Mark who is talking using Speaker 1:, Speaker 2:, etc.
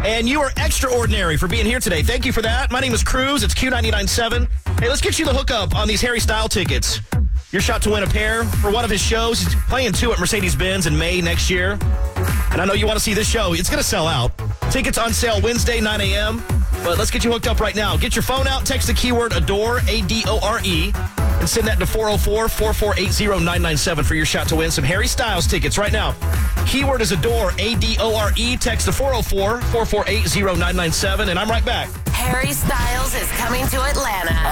Speaker 1: And you are extraordinary for being here today. Thank you for that. My name is Cruz. It's Q99.7. Hey, let's get you the hookup on these Harry Styles tickets. Your shot to win a pair for one of his shows. He's playing 2 at Mercedes-Benz in May next year. And I know you want to see this show. It's going to sell out. Tickets on sale Wednesday, 9 a.m. But let's get you hooked up right now. Get your phone out, text the keyword ADORE, A-D-O-R-E, and send that to 404-448-0997 for your shot to win some Harry Styles tickets right now. Keyword is ADORE, A-D-O-R-E. Text to 404-448-0997, and I'm right back.
Speaker 2: Harry Styles is coming to Atlanta.